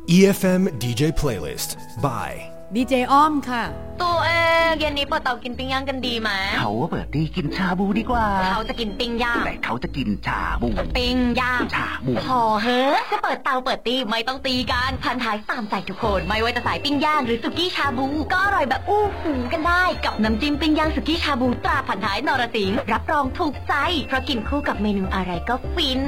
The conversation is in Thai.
EFM DJ Playlist by ดีเจอ้อมค่ะตัวเองเย็นนี้เปิดเตากินปิ้งย่างกันดีไหมเขาเปิดดีกินชาบูดีกว่าเขาจะกินปิ้งย่างแต่เขาจะกินชาบูปิ้งย่างชาบูพอเฮ้จะเปิดเตาเปิดตีไม่ต้องตีกันพันท้ายตามใจทุกคนไม่ว่าจะสายปิ้งย่างหรือสุกี้ชาบูก็อร่อยแบบอู้หูกันได้กับน้ำจิ้มปิ้งย่างสุกี้ชาบูตราพันท้ายนรสิงห์รับรองถูกใจเพราะกินคู่กับเมนูอะไรก็ฟิน